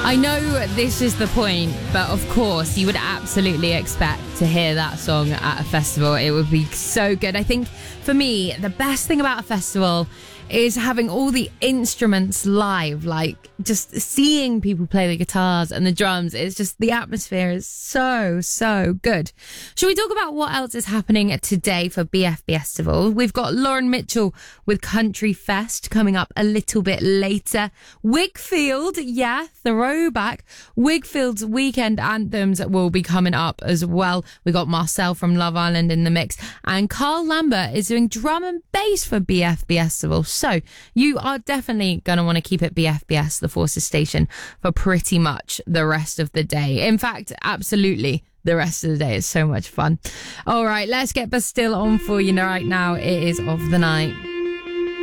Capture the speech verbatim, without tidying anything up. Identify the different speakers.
Speaker 1: I know this is the point, but of course you would absolutely expect to hear that song at a festival. It would be so good. I think for me, the best thing about a festival is having all the instruments live, like just seeing people play the guitars and the drums. It's just, the atmosphere is so, so good. Shall we talk about what else is happening today for B F Festival? We've got Lauren Mitchell with Country Fest coming up a little bit later. Wigfield, yeah, throwback. Wigfield's weekend anthems will be coming up as well. We got Marcel from Love Island in the mix, and Carl Lambert is doing drum and bass for B F Festival. So you are definitely going to want to keep it B F B S, the Forces station, for pretty much the rest of the day. In fact, absolutely the rest of the day. Is so much fun. All right, let's get Bastille on for you right now. It is Of the Night.